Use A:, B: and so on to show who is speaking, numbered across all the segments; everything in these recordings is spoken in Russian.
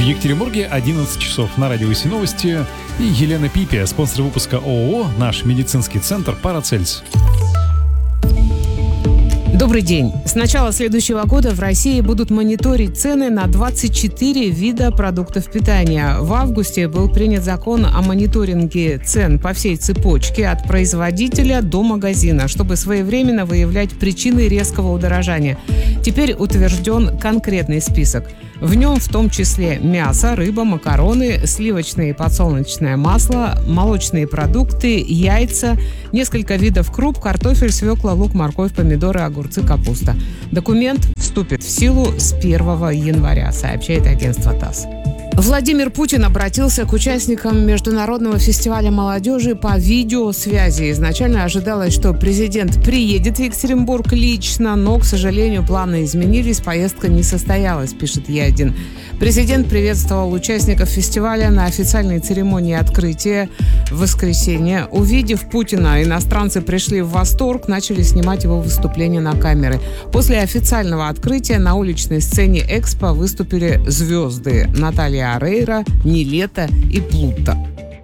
A: Екатеринбурге 11 часов. На радио ВС новости. И Елена Пипи, спонсор выпуска ООО «Наш медицинский центр Парацельс».
B: Добрый день. С начала следующего года в России будут мониторить цены на 24 вида продуктов питания. В августе был принят закон о мониторинге цен по всей цепочке от производителя до магазина, чтобы своевременно выявлять причины резкого удорожания. Теперь утвержден конкретный список. В нем в том числе мясо, рыба, макароны, сливочное и подсолнечное масло, молочные продукты, яйца, несколько видов круп, картофель, свекла, лук, морковь, помидоры, огурцы, капуста. Документ вступит в силу с 1 января, сообщает агентство ТАСС. Владимир Путин обратился к участникам Международного фестиваля молодежи по видеосвязи. Изначально ожидалось, что президент приедет в Екатеринбург лично, но, к сожалению, планы изменились, поездка не состоялась, пишет Е1. Президент приветствовал участников фестиваля на официальной церемонии открытия в воскресенье. Увидев Путина, иностранцы пришли в восторг, начали снимать его выступление на камеры. После официального открытия на уличной сцене Экспо выступили звезды Наталья Орейро, Нилетто и Плутто.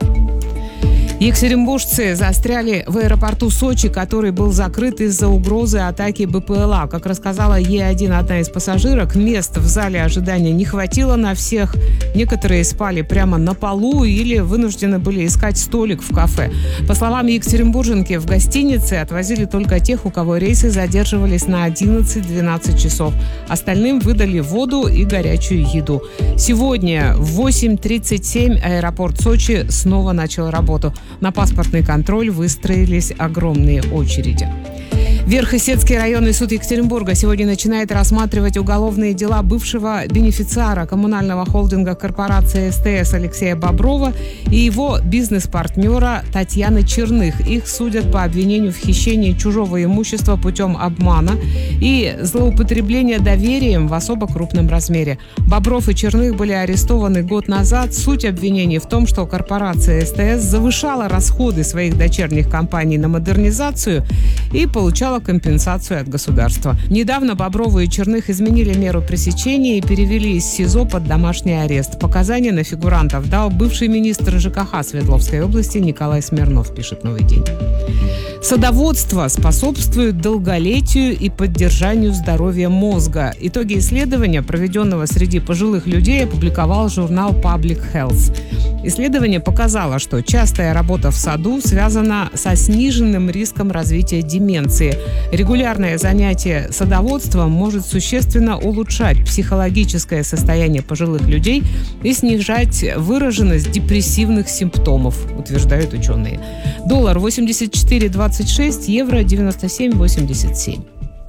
B: Екатеринбуржцы застряли в аэропорту Сочи, который был закрыт из-за угрозы атаки БПЛА. Как рассказала Е1 одна из пассажирок, мест в зале ожидания не хватило на всех. Некоторые спали прямо на полу или вынуждены были искать столик в кафе. По словам екатеринбурженки, в гостинице отвозили только тех, у кого рейсы задерживались на 11-12 часов. Остальным выдали воду и горячую еду. Сегодня в 8:37 аэропорт Сочи снова начал работу. На паспортный контроль выстроились огромные очереди. Верхесецкий районный суд Екатеринбурга сегодня начинает рассматривать уголовные дела бывшего бенефициара коммунального холдинга корпорации СТС Алексея Боброва и его бизнес-партнера Татьяны Черных. Их судят по обвинению в хищении чужого имущества путем обмана и злоупотребления доверием в особо крупном размере. Бобров и Черных были арестованы год назад. Суть обвинений в том, что корпорация СТС завышала расходы своих дочерних компаний на модернизацию и получала компенсацию от государства. Недавно Боброву и Черных изменили меру пресечения и перевели из СИЗО под домашний арест. Показания на фигурантов дал бывший министр ЖКХ Свердловской области Николай Смирнов, пишет «Новый день». Садоводство способствует долголетию и поддержанию здоровья мозга. Итоги исследования, проведенного среди пожилых людей, опубликовал журнал Public Health. Исследование показало, что частая работа в саду связана со сниженным риском развития деменции. Регулярное занятие садоводством может существенно улучшать психологическое состояние пожилых людей и снижать выраженность депрессивных симптомов, утверждают ученые. Доллар 84,26, евро 97,87.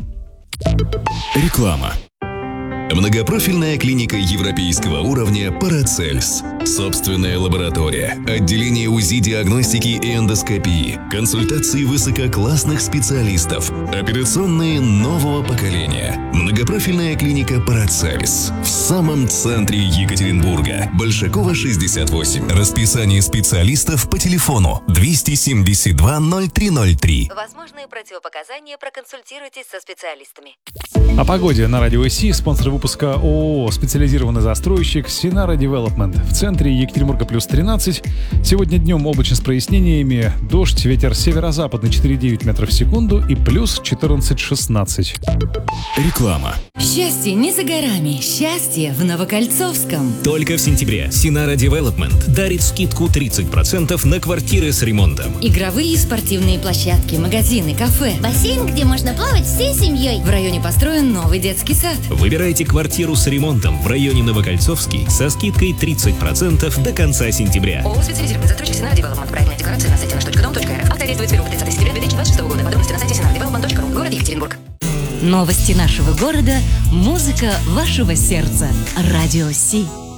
C: Реклама. Многопрофильная клиника европейского уровня «Парацельс». Собственная лаборатория, отделение УЗИ, диагностики и эндоскопии, консультации высококлассных специалистов, операционные нового поколения. Многопрофильная клиника «Парацельс» в самом центре Екатеринбурга. Большакова, 68. Расписание специалистов по телефону 272 0303.
D: Возможные противопоказания, проконсультируйтесь со специалистами.
A: О погоде на радио ВС, спонсор выпуска ООО «Специализированный застройщик» Синара Девелопмент. В центре Екатеринбурга плюс 13. Сегодня днем облачно с прояснениями. Дождь, ветер северо-западный 4,9 метров в секунду и плюс 14-16.
C: Реклама.
E: Счастье не за горами. Счастье в Новокольцовском.
F: Только в сентябре Синара Девелопмент дарит скидку 30% на квартиры с ремонтом.
E: Игровые и спортивные площадки, магазины, кафе.
G: Бассейн, где можно плавать всей семьей.
E: В районе построен новый детский сад.
F: Выбирайте квартиру с ремонтом в районе Новокольцовский со скидкой 30% до конца сентября.
D: ООО «Специализированный застройщик Синара Девелопмент». Проектная декларация на сайте nаш.дом.рф. Акция действует с 1 по 30 сентября 2026 года. Подробности на сайте sinaradevelopment.ru. Город Екатеринбург.
E: Новости нашего города. Музыка вашего сердца. Радио Си.